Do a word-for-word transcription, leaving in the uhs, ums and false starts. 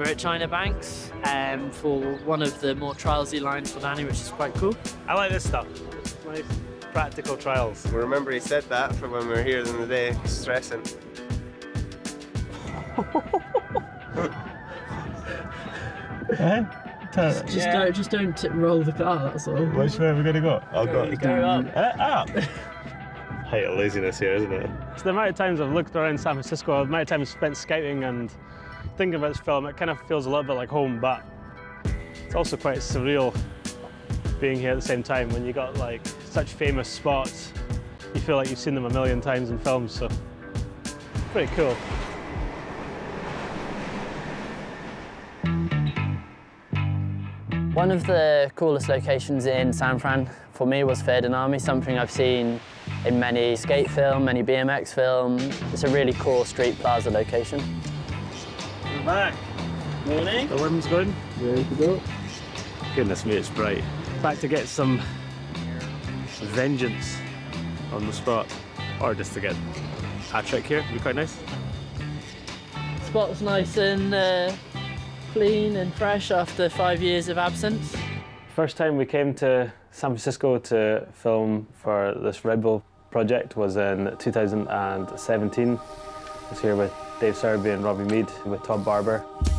we're at China Banks um, for one of the more trialsy lines for Danny, which is quite cool. I like this stuff. Nice practical trials. We remember he said that from when we were here the other day, stressing. Eh? Just, just Yeah. don't, just don't t- roll the car. That's all. Which way are we going to go? I'll Go, go. go up. Eh, up. Height of laziness here, isn't it? So the amount of times I've looked around San Francisco, the amount of times spent scouting and thinking about this film, it kind of feels a little bit like home, but it's also quite surreal being here at the same time when you got like such famous spots. You feel like you've seen them a million times in films, so pretty cool. One of the coolest locations in San Fran for me was Ferdinand, something I've seen in many skate film, many B M X film. It's a really cool street plaza location. We're back. Morning. The wind's good. Ready to go. Goodness me, it's bright. Back to get some vengeance on the spot, or just to get a trick here. It'd be quite nice. Spot's nice and uh, clean and fresh after five years of absence. First time we came to San Francisco to film for this Red Bull project was in two thousand seventeen. I was here with Dave Serby and Robbie Mead with Todd Barber.